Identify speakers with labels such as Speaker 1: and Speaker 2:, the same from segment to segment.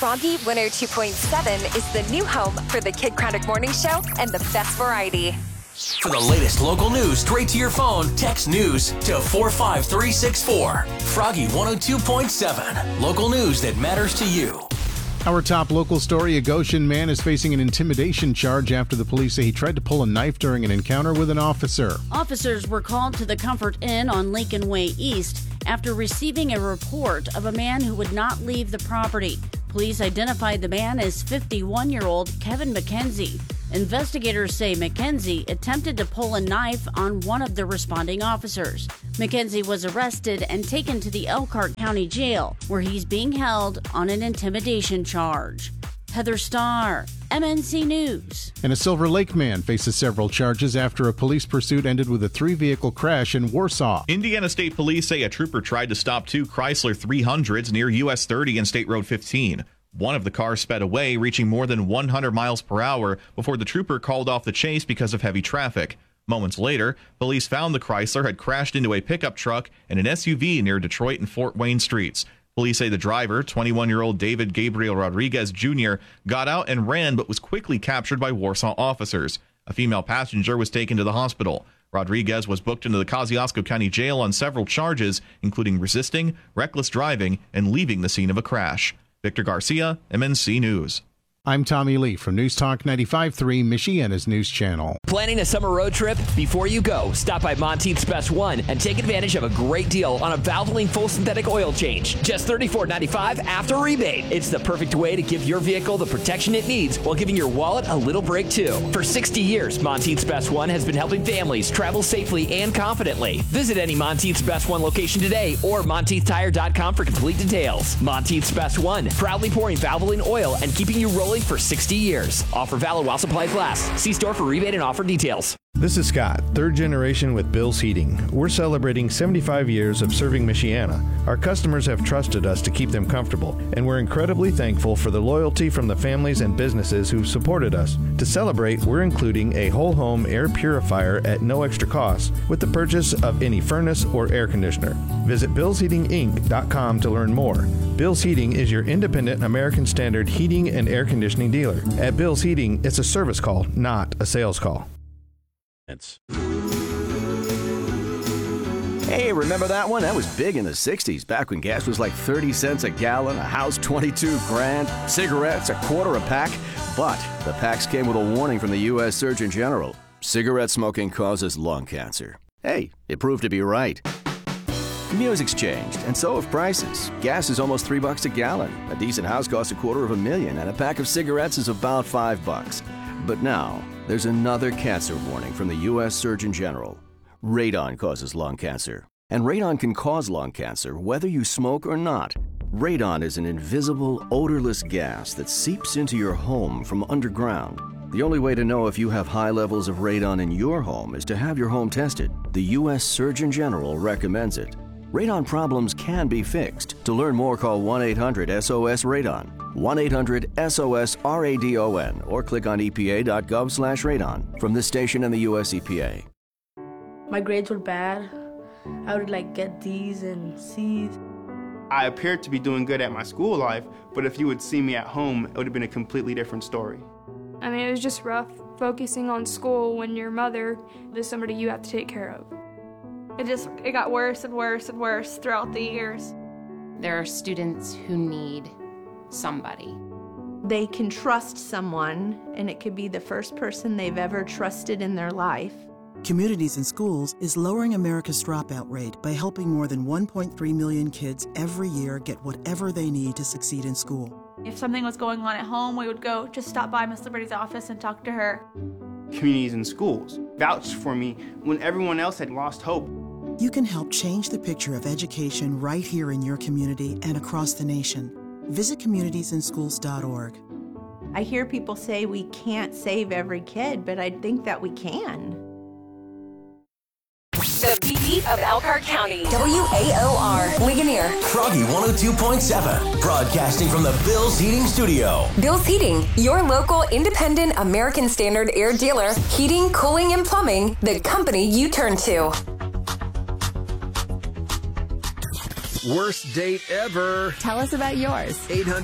Speaker 1: Froggy 102.7 is the new home for the Kid Craddock Morning Show and the best variety.
Speaker 2: For the latest local news straight to your phone, text news to 45364. Froggy 102.7. Local news that matters to you.
Speaker 3: Our top local story, a Goshen man is facing an intimidation charge after the police say he tried to pull a knife during an encounter with an officer.
Speaker 4: Officers were called to the Comfort Inn on Lincoln Way East after receiving a report of a man who would not leave the property. Police identified the man as 51-year-old Kevin McKenzie. Investigators say McKenzie attempted to pull a knife on one of the responding officers. McKenzie was arrested and taken to the Elkhart County Jail, where he's being held on an intimidation charge. Heather Starr, MNC News.
Speaker 3: And a Silver Lake man faces several charges after a police pursuit ended with a 3-vehicle crash in Warsaw.
Speaker 5: Indiana State Police say a trooper tried to stop 2 Chrysler 300s near US 30 and State Road 15. One of the cars sped away, reaching more than 100 miles per hour before the trooper called off the chase because of heavy traffic. Moments later, police found the Chrysler had crashed into a pickup truck and an SUV near Detroit and Fort Wayne streets. Police say the driver, 21-year-old David Gabriel Rodriguez Jr., got out and ran but was quickly captured by Warsaw officers. A female passenger was taken to the hospital. Rodriguez was booked into the Kosciuszko County Jail on several charges, including resisting, reckless driving, and leaving the scene of a crash. Victor Garcia, MNC News.
Speaker 3: I'm Tommy Lee from News Talk 95.3, Michiana's news channel.
Speaker 6: Planning a summer road trip? Before you go, stop by Monteith's Best One and take advantage of a great deal on a Valvoline full synthetic oil change. Just $34.95 after rebate. It's the perfect way to give your vehicle the protection it needs while giving your wallet a little break too. For 60 years, Monteith's Best One has been helping families travel safely and confidently. Visit any Monteith's Best One location today or MonteithTire.com for complete details. Monteith's Best One, proudly pouring Valvoline oil and keeping you rolling for 60 years. Offer valid while supplies last. See store for rebate and offer details.
Speaker 7: This is Scott, third generation with Bill's Heating. We're celebrating 75 years of serving Michiana. Our customers have trusted us to keep them comfortable, and we're incredibly thankful for the loyalty from the families and businesses who've supported us. To celebrate, we're including a whole home air purifier at no extra cost with the purchase of any furnace or air conditioner. Visit BillsHeatingInc.com to learn more. Bill's Heating is your independent American Standard heating and air conditioning dealer. At Bill's Heating, it's a service call, not a sales call.
Speaker 8: Hey, remember that one? That was big in the 60s, back when gas was like 30 cents a gallon, a house $22,000, cigarettes $1 a pack. But the packs came with a warning from the U.S. Surgeon General. Cigarette smoking causes lung cancer. Hey, it proved to be right. Music's changed, and so have prices. Gas is almost $3 a gallon. A decent house costs $250,000, and a pack of cigarettes is about $5. But now, there's another cancer warning from the U.S. Surgeon General. Radon causes lung cancer. And radon can cause lung cancer whether you smoke or not. Radon is an invisible, odorless gas that seeps into your home from underground. The only way to know if you have high levels of radon in your home is to have your home tested. The U.S. Surgeon General recommends it. Radon problems can be fixed. To learn more, call 1-800-SOS-RADON. 1-800-SOS-RADON or click on epa.gov/radon from this station and the U.S. EPA.
Speaker 9: My grades were bad. I would get D's and C's.
Speaker 10: I appeared to be doing good at my school life, but if you would see me at home, it would have been a completely different story.
Speaker 11: I mean, it was just rough focusing on school when your mother is somebody you have to take care of. It got worse and worse and worse throughout the years.
Speaker 12: There are students who need somebody.
Speaker 13: They can trust someone, and it could be the first person they've ever trusted in their life.
Speaker 14: Communities in Schools is lowering America's dropout rate by helping more than 1.3 million kids every year get whatever they need to succeed in school.
Speaker 15: If something was going on at home, we would go just stop by Miss Liberty's office and talk to her.
Speaker 10: Communities in Schools vouched for me when everyone else had lost hope.
Speaker 14: You can help change the picture of education right here in your community and across the nation. Visit communitiesinschools.org.
Speaker 13: I hear people say we can't save every kid, but I think that we can.
Speaker 1: The beat of Elkhart County. WAOR. Ligonier.
Speaker 2: Froggy 102.7. Broadcasting from the Bill's Heating Studio.
Speaker 1: Bill's Heating, your local independent American Standard air dealer. Heating, cooling, and plumbing. The company you turn to.
Speaker 16: Worst date ever.
Speaker 17: Tell us about yours.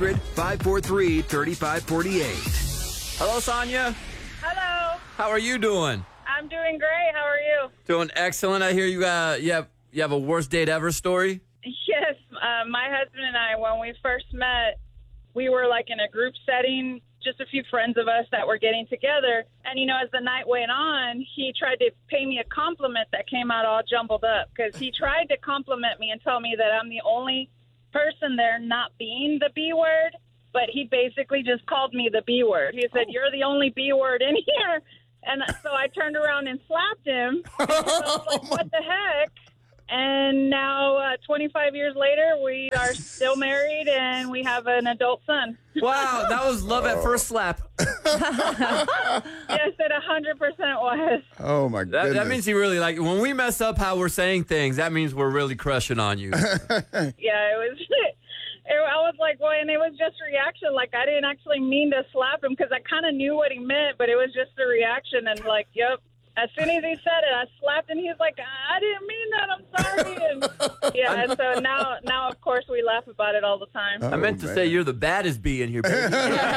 Speaker 16: 800-543-3548.
Speaker 18: Hello, Sonia.
Speaker 19: Hello.
Speaker 18: How are you doing?
Speaker 19: I'm doing great. How are you?
Speaker 18: Doing excellent. I hear you have a worst date ever story.
Speaker 19: Yes. My husband and I, when we first met, we were like in a group setting, just a few friends of us that were getting together. And, as the night went on, he tried to pay me a compliment that came out all jumbled up because he tried to compliment me and tell me that I'm the only person there not being the B word, but he basically just called me the B word. He said, "You're the only B word in here." And so I turned around and slapped him. And I was like, what the heck? And now, 25 years later, we are still married and we have an adult son.
Speaker 18: Wow, that was love at first slap.
Speaker 19: Yes, it 100% was.
Speaker 20: Oh, my goodness.
Speaker 18: That means he really when we mess up how we're saying things, that means we're really crushing on you.
Speaker 19: Yeah, it was... I was like, well, and it was just reaction. Like, I didn't actually mean to slap him because I kind of knew what he meant, but it was just a reaction. And, yep. As soon as he said it, I slapped, and he's like, I didn't mean that. I'm sorry. And so now, of course, we laugh about it all the time.
Speaker 18: I meant to say you're the baddest bee in here, baby.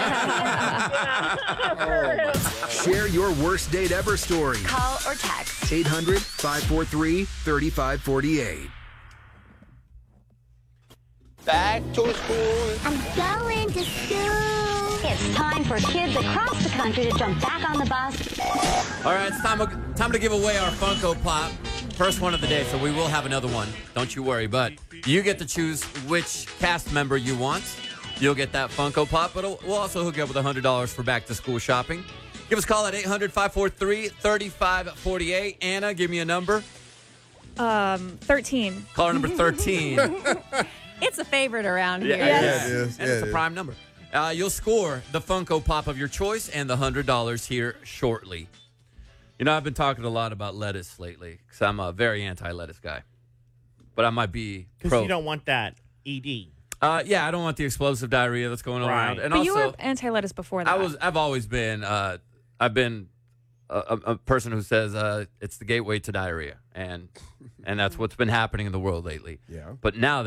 Speaker 16: Share your worst date ever story.
Speaker 1: Call or text.
Speaker 16: 800-543-3548.
Speaker 21: Back to school.
Speaker 22: I'm going to school. It's time for kids across the country to jump back on the bus.
Speaker 18: All right, it's time to give away our Funko Pop. First one of the day, so we will have another one. Don't you worry. But you get to choose which cast member you want. You'll get that Funko Pop, but we'll also hook you up with $100 for back-to-school shopping. Give us a call at 800-543-3548. Anna, give me a number.
Speaker 23: 13.
Speaker 18: Caller number 13.
Speaker 4: It's a favorite around here.
Speaker 18: Yes. It is. And it's a prime number. You'll score the Funko Pop of your choice and the $100 here shortly. I've been talking a lot about lettuce lately because I'm a very anti-lettuce guy. But I might be pro.
Speaker 23: Because you don't want that ED.
Speaker 18: Yeah, I don't want the explosive diarrhea that's going around. And
Speaker 23: but
Speaker 18: also,
Speaker 23: you were anti-lettuce before that.
Speaker 18: I've always been. I've been a person who says it's the gateway to diarrhea, and that's what's been happening in the world lately.
Speaker 20: Yeah.
Speaker 18: But now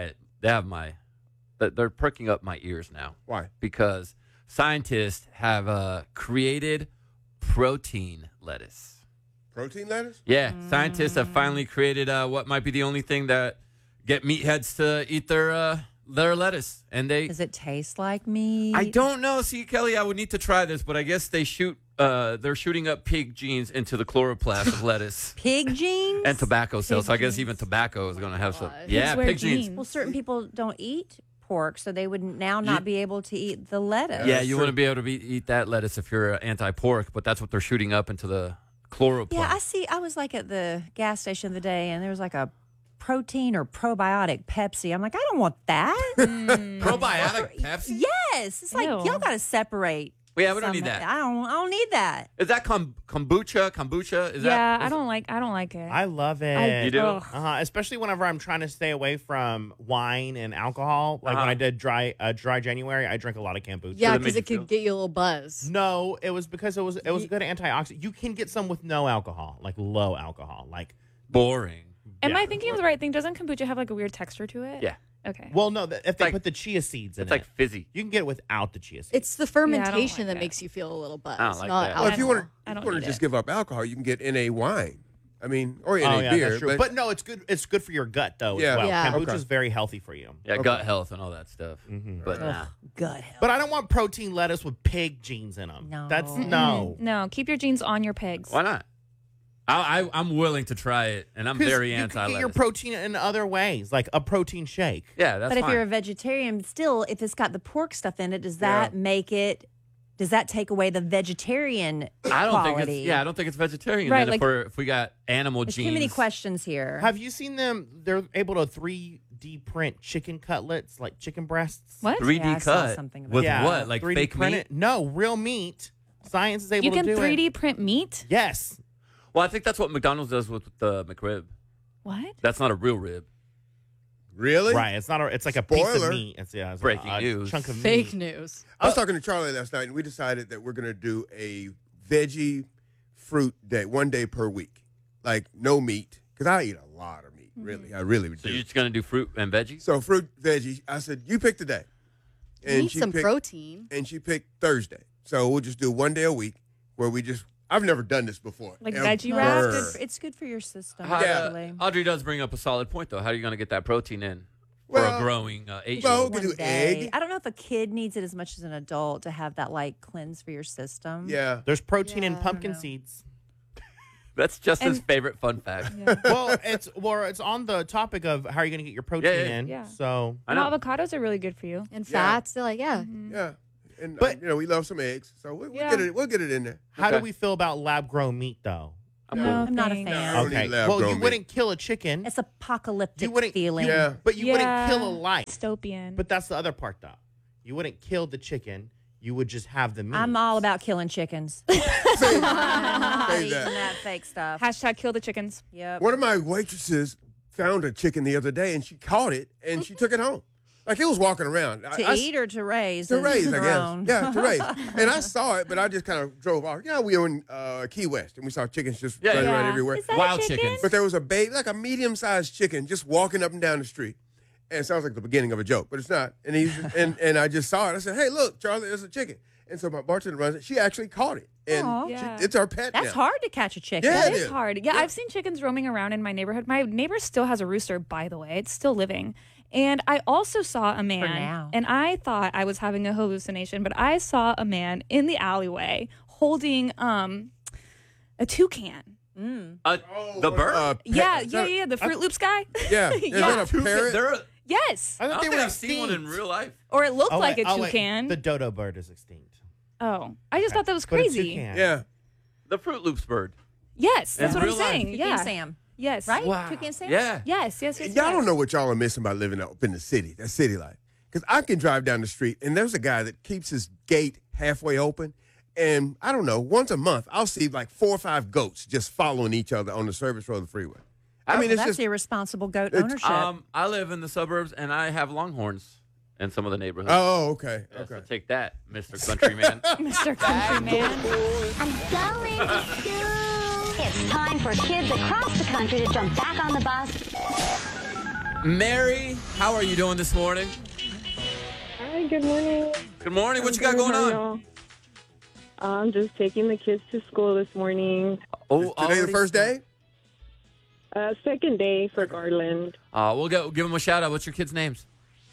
Speaker 18: they're perking up my ears now.
Speaker 20: Why?
Speaker 18: Because scientists have created protein lettuce.
Speaker 20: Protein lettuce?
Speaker 18: Yeah, scientists have finally created what might be the only thing that get meatheads to eat their lettuce. And
Speaker 24: does it taste like meat?
Speaker 18: I don't know. See, Kelly, I would need to try this, but I guess they're shooting up pig genes into the chloroplast of lettuce.
Speaker 24: Pig genes?
Speaker 18: And tobacco cells. So I guess even tobacco is going to have some. Yeah, pig genes.
Speaker 24: Well, certain people don't eat pork, so they would now not be able to eat the lettuce.
Speaker 18: Yeah, you want to be able to eat that lettuce if you're anti-pork, but that's what they're shooting up into the chloroplast.
Speaker 24: Yeah, I was at the gas station the other day, and there was a protein or probiotic Pepsi. I'm like, I don't want that.
Speaker 18: Probiotic Pepsi?
Speaker 24: Yes. It's like, y'all got to separate.
Speaker 18: Yeah, we don't need that.
Speaker 24: I don't need that.
Speaker 18: Is that kombucha? Kombucha?
Speaker 23: I don't like it. I love it.
Speaker 18: You do?
Speaker 23: Especially whenever I'm trying to stay away from wine and alcohol. Like when I did dry January, I drank a lot of kombucha.
Speaker 25: Yeah, because it could get you a little buzz.
Speaker 23: No, it was because it was a good antioxidant. You can get some with no alcohol, like low alcohol, like
Speaker 18: boring.
Speaker 23: Am
Speaker 15: I thinking of the right thing? Doesn't kombucha have a weird texture to it?
Speaker 18: Yeah.
Speaker 15: Okay.
Speaker 23: Well, no, if they put the chia seeds in it.
Speaker 18: It's like fizzy.
Speaker 23: You can get it without the chia seeds.
Speaker 25: It's the fermentation that makes you feel a little buzz.
Speaker 18: I don't like
Speaker 25: not
Speaker 18: that.
Speaker 20: Well, if you want
Speaker 25: alcohol.
Speaker 20: to just give up alcohol, you can get NA wine. I mean, or NA beer.
Speaker 23: That's true. But no, it's good. It's good for your gut though.
Speaker 20: Yeah.
Speaker 23: As well.
Speaker 25: Yeah.
Speaker 23: Kombucha is very healthy for you.
Speaker 18: Yeah, gut health and all that stuff. But nah.
Speaker 24: Gut health.
Speaker 23: But I don't want protein lettuce with pig genes in them.
Speaker 24: No.
Speaker 23: That's no.
Speaker 15: No, keep your genes on your pigs.
Speaker 18: Why not? I'm willing to try it, and I'm very anti-lettuce.
Speaker 23: You can get your protein in other ways, like a protein shake.
Speaker 18: Yeah, that's
Speaker 24: But
Speaker 18: fine.
Speaker 24: if you're a vegetarian, still, if it's got the pork stuff in it, does that take away the vegetarian
Speaker 18: I don't
Speaker 24: quality?
Speaker 18: I don't think it's vegetarian.
Speaker 24: Right,
Speaker 18: Then if we got animal
Speaker 24: There's
Speaker 18: genes.
Speaker 24: too many questions here.
Speaker 23: Have you seen them? They're able to 3D print chicken cutlets, like chicken breasts.
Speaker 15: What?
Speaker 18: 3D
Speaker 24: Yeah, I saw
Speaker 18: cut
Speaker 24: something about
Speaker 18: with
Speaker 23: Yeah,
Speaker 18: what? Like
Speaker 23: 3D
Speaker 18: fake
Speaker 23: print
Speaker 18: meat?
Speaker 23: it? No, real meat. Science is able
Speaker 15: You
Speaker 23: to
Speaker 15: can
Speaker 23: do
Speaker 15: 3D
Speaker 23: it.
Speaker 15: print meat?
Speaker 23: Yes.
Speaker 18: Well, I think that's what McDonald's does with the McRib.
Speaker 15: What?
Speaker 18: That's not a real rib.
Speaker 20: Really?
Speaker 23: Right. It's not. It's like a piece
Speaker 20: Spoiler.
Speaker 23: of meat. It's
Speaker 18: Breaking
Speaker 23: a
Speaker 18: news.
Speaker 23: chunk of
Speaker 25: Fake
Speaker 23: meat.
Speaker 25: news.
Speaker 20: I was talking to Charlie last night, and we decided that we're going to do a veggie fruit day, 1 day per week. Like no meat, because I eat a lot of meat. really. I really would
Speaker 18: So
Speaker 20: do.
Speaker 18: you're just going to do fruit and veggies?
Speaker 20: So fruit, veggie. I said, you pick the day.
Speaker 25: Need
Speaker 20: she
Speaker 25: some
Speaker 20: picked-
Speaker 25: protein.
Speaker 20: And she picked Thursday. So we'll just do one day a week where we just, I've never done this before.
Speaker 3: Like
Speaker 20: ever.
Speaker 3: veggie wrap?
Speaker 24: It's good for your system.
Speaker 18: Audrey does bring up a solid point, though. How are you going to get that protein in for a growing
Speaker 20: Well,
Speaker 18: eight-year-old?
Speaker 20: we could do egg.
Speaker 24: I don't know if a kid needs it as much as an adult to have that like cleanse for your system.
Speaker 20: Yeah.
Speaker 23: There's protein in pumpkin seeds.
Speaker 18: That's Justin's favorite fun fact.
Speaker 23: Well, it's on the topic of how are you going to get your protein in.
Speaker 3: Yeah.
Speaker 23: So
Speaker 3: And avocados are really good for you.
Speaker 25: And fats, they're like, yeah.
Speaker 20: Yeah. And,
Speaker 23: But-
Speaker 20: we love some eggs. So we'll
Speaker 3: Yeah.
Speaker 20: get it. We'll get it in there.
Speaker 23: How do we feel about lab-grown meat, though?
Speaker 24: I'm not a
Speaker 3: thanks.
Speaker 24: fan.
Speaker 20: I don't
Speaker 23: Okay.
Speaker 20: need
Speaker 23: Well,
Speaker 20: lab-grown
Speaker 23: you
Speaker 20: meat.
Speaker 23: wouldn't kill a chicken.
Speaker 24: It's apocalyptic
Speaker 23: wouldn't-
Speaker 24: feeling.
Speaker 20: Yeah.
Speaker 23: But you wouldn't kill a
Speaker 3: Yeah.
Speaker 23: life.
Speaker 3: Dystopian.
Speaker 23: But that's the other part, though. You wouldn't kill the chicken. You would just have the meat.
Speaker 24: I'm all about killing chickens.
Speaker 20: Say
Speaker 24: I'm not
Speaker 20: say
Speaker 24: eating
Speaker 20: that.
Speaker 24: that fake stuff.
Speaker 3: Hashtag kill the chickens.
Speaker 24: Yep.
Speaker 20: One of my waitresses found a chicken the other day, and she caught it, and she took it home. Like, it was walking around.
Speaker 24: To eat or to raise?
Speaker 20: To raise, I guess.
Speaker 24: Grown.
Speaker 20: Yeah, to raise. And I saw it, but I just kind of drove off. Yeah, we were in Key West, and we saw chickens just running around everywhere.
Speaker 3: Is that
Speaker 18: Wild
Speaker 3: a chicken?
Speaker 18: chickens.
Speaker 20: But there was a baby, like a medium-sized chicken, just walking up and down the street. And it sounds like the beginning of a joke, but it's not. And and I just saw it. I said, "Hey, look, Charlie, there's a chicken." And so my bartender runs it. She actually caught it, and
Speaker 24: Aw.
Speaker 3: Yeah.
Speaker 20: it's our pet.
Speaker 24: That's
Speaker 20: now.
Speaker 24: hard to catch a chicken.
Speaker 20: Yeah,
Speaker 3: That
Speaker 20: it
Speaker 3: is
Speaker 20: is.
Speaker 3: hard. Yeah, I've seen chickens roaming around in my neighborhood. My neighbor still has a rooster, by the way. It's still living. And I also saw a man,
Speaker 24: now.
Speaker 3: and I thought I was having a hallucination, but I saw a man in the alleyway holding a toucan.
Speaker 18: The bird?
Speaker 3: Yeah, the Fruit Loops guy.
Speaker 20: Yeah, is that a parrot?
Speaker 3: Yes.
Speaker 18: I don't think I've seen one in real life.
Speaker 3: Or it looked like a
Speaker 23: wait.
Speaker 3: toucan.
Speaker 23: The dodo bird is extinct.
Speaker 3: Oh, I just thought that was
Speaker 23: But a
Speaker 3: crazy.
Speaker 23: toucan.
Speaker 20: Yeah.
Speaker 18: The Fruit Loops bird.
Speaker 3: Yes, that's
Speaker 18: In
Speaker 3: what I'm
Speaker 18: real life.
Speaker 3: saying.
Speaker 24: Toucan
Speaker 3: Yeah.
Speaker 24: Sam.
Speaker 3: Yes.
Speaker 24: Right?
Speaker 18: Wow.
Speaker 24: Toucan Sam?
Speaker 18: Yeah.
Speaker 3: Yes.
Speaker 20: Y'all don't know what y'all are missing by living up in the city, that city life. Because I can drive down the street, and there's a guy that keeps his gate halfway open. And I don't know, once a month, I'll see like 4 or 5 goats just following each other on the service road of the freeway. I mean, it's
Speaker 24: That's
Speaker 20: just
Speaker 24: irresponsible goat
Speaker 20: it's-
Speaker 24: ownership.
Speaker 18: I live in the suburbs, and I have longhorns in some of the neighborhoods.
Speaker 20: Oh, okay.
Speaker 18: Yeah,
Speaker 20: Okay.
Speaker 18: so take that, Mr. Countryman.
Speaker 3: Mr. Countryman.
Speaker 22: I'm going to school. It's time for kids across the country to jump back on the bus.
Speaker 18: Mary, how are you doing this morning?
Speaker 5: Hi, good morning.
Speaker 18: Good morning. What you got going on?
Speaker 5: I'm just taking the kids to school this morning.
Speaker 18: Oh,
Speaker 20: Today the first day?
Speaker 5: Second day for Garland.
Speaker 18: We'll give them a shout out. What's your kids' names?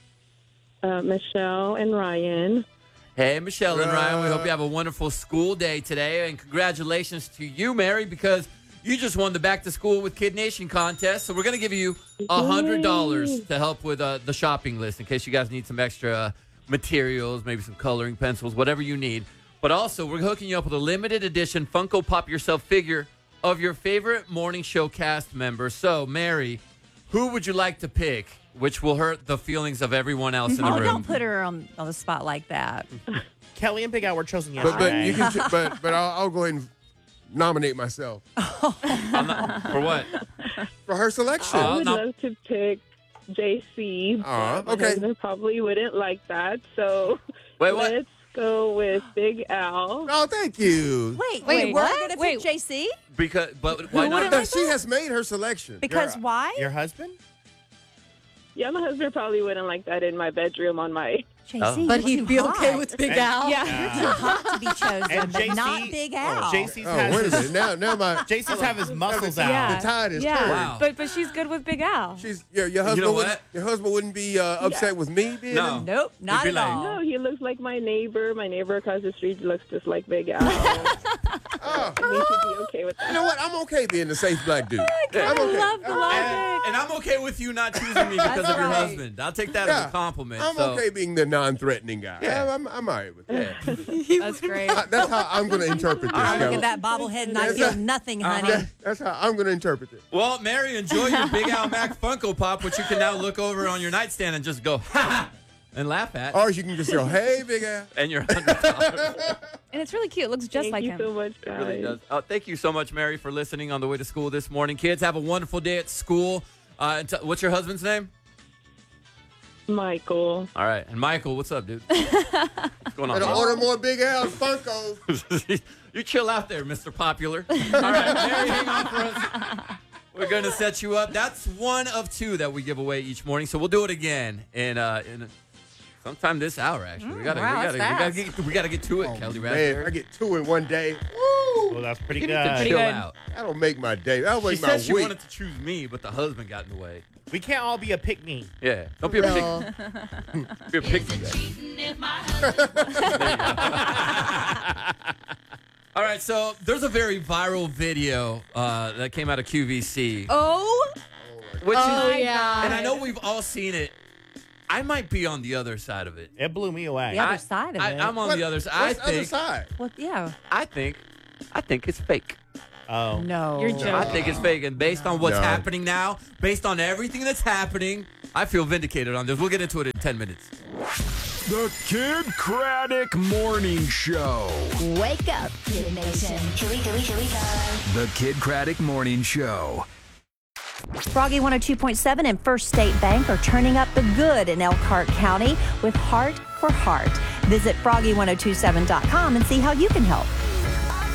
Speaker 5: Michelle and Ryan.
Speaker 18: Hey, Michelle and Ryan. We hope you have a wonderful school day today. And congratulations to you, Mary, because you just won the Back to School with Kid Nation contest. So we're going to give you $100 to help with the shopping list in case you guys need some extra materials, maybe some coloring pencils, whatever you need. But also, we're hooking you up with a limited edition Funko Pop Yourself figure of your favorite morning show cast member. So, Mary, who would you like to pick? Which will hurt the feelings of everyone else in the room.
Speaker 24: Don't put her on the spot like that.
Speaker 23: Kelly and Big Al were chosen
Speaker 20: But
Speaker 23: yesterday.
Speaker 20: you can, but I'll go ahead and nominate myself.
Speaker 18: For what?
Speaker 20: For her selection.
Speaker 5: I would love to pick JC. But my
Speaker 20: okay.
Speaker 5: husband probably wouldn't like that. So
Speaker 18: Wait, what?
Speaker 5: let's go with Big Al.
Speaker 20: Oh, thank you.
Speaker 24: Wait,
Speaker 3: Wait,
Speaker 24: we're
Speaker 3: what?
Speaker 24: going to
Speaker 3: Wait.
Speaker 24: pick JC?
Speaker 18: But why not?
Speaker 20: No, she has made her selection.
Speaker 24: Because why?
Speaker 23: Your husband?
Speaker 5: Yeah, my husband probably wouldn't like that in my bedroom on my...
Speaker 24: JC,
Speaker 25: But
Speaker 24: you're
Speaker 25: he'd
Speaker 24: too
Speaker 25: be okay
Speaker 24: hot.
Speaker 25: with Big
Speaker 23: And-
Speaker 25: Al.
Speaker 3: Yeah.
Speaker 24: You're too hot to be chosen,
Speaker 23: And
Speaker 24: but
Speaker 23: JC
Speaker 24: not Big Al.
Speaker 23: JC's
Speaker 20: Oh,
Speaker 23: has
Speaker 20: wait a
Speaker 23: his,
Speaker 20: minute. Now my
Speaker 23: JC's have his muscles out.
Speaker 3: Yeah.
Speaker 20: the tide is
Speaker 3: Yeah.
Speaker 20: turned.
Speaker 18: Wow.
Speaker 3: But she's good with Big Al.
Speaker 20: She's your husband.
Speaker 18: You know
Speaker 20: wouldn't,
Speaker 18: what?
Speaker 20: your husband wouldn't be upset with me being
Speaker 18: No.
Speaker 20: in?
Speaker 24: Nope, not
Speaker 18: be
Speaker 24: at
Speaker 18: like-
Speaker 24: all.
Speaker 5: No, he looks like my neighbor. My neighbor across the street looks just like Big Al.
Speaker 20: Oh.
Speaker 5: I think he'd be okay with
Speaker 20: You
Speaker 5: that.
Speaker 20: know what? I'm okay being the safe black dude.
Speaker 3: I
Speaker 20: I'm okay.
Speaker 3: love the logic.
Speaker 18: And I'm okay with you not choosing me because of your
Speaker 24: right.
Speaker 18: husband. I'll take that as
Speaker 20: Yeah.
Speaker 18: a compliment.
Speaker 20: I'm
Speaker 18: so.
Speaker 20: okay being the non-threatening guy.
Speaker 18: Yeah.
Speaker 20: I'm all right with that.
Speaker 3: That's great.
Speaker 20: That's how I'm going to interpret this.
Speaker 24: Look
Speaker 20: Kelly.
Speaker 24: at that bobblehead and I
Speaker 20: That's
Speaker 24: feel
Speaker 20: a-
Speaker 24: nothing, honey.
Speaker 20: That's how I'm going to interpret this.
Speaker 18: Well, Mary, enjoy your Big Al Mac Funko Pop, which you can now look over on your nightstand and just go, ha ha, and laugh at.
Speaker 20: Or you can just go, hey, Big Al.
Speaker 18: And you're $100.
Speaker 3: And it's really cute. It looks just
Speaker 5: Thank
Speaker 3: like
Speaker 5: you
Speaker 3: him.
Speaker 5: so much,
Speaker 18: It
Speaker 5: guys.
Speaker 18: really does. Thank you so much, Mary, for listening on the way to school this morning. Kids, have a wonderful day at school. What's your husband's name?
Speaker 5: Michael.
Speaker 18: All right. And Michael, what's up, dude? What's going on?
Speaker 20: Better
Speaker 18: man?
Speaker 20: order more Big Al Funkos.
Speaker 18: You chill out there, Mr. Popular. All right, Mary, hang on for us. We're going to set you up. That's one of 2 that we give away each morning. So we'll do it again in sometime this hour, actually. We got to get to it, Kelly Raspberry.
Speaker 20: Man, I get 2 in one day.
Speaker 23: Well, that's pretty
Speaker 18: You
Speaker 23: good.
Speaker 18: need to chill out.
Speaker 20: That'll make my day. That'll make
Speaker 18: She
Speaker 20: my
Speaker 18: said she
Speaker 20: week.
Speaker 18: wanted to choose me, but the husband got in the way.
Speaker 23: We can't all be a pick-me.
Speaker 18: Yeah. Don't be a pick. Be a pick me. All right, so there's a very viral video that came out of QVC.
Speaker 3: Oh.
Speaker 18: Which is,
Speaker 25: yeah.
Speaker 18: and I know we've all seen it. I might be on the other side of it.
Speaker 23: It blew me away.
Speaker 24: The other side of it.
Speaker 18: I'm on the other side.
Speaker 20: What's the other side?
Speaker 24: Well, yeah.
Speaker 18: I think it's fake.
Speaker 23: Oh.
Speaker 24: No.
Speaker 3: You're joking.
Speaker 18: I think it's fake. And based on what's
Speaker 20: No.
Speaker 18: happening now, based on everything that's happening, I feel vindicated on this. We'll get into it in 10 minutes.
Speaker 6: The Kid Craddock Morning Show.
Speaker 22: Wake up, Kid Nation. Here we go.
Speaker 6: The Kid Craddock Morning Show.
Speaker 22: Froggy 102.7 and First State Bank are turning up the good in Elkhart County with Heart for Heart. Visit froggy1027.com and see how you can help.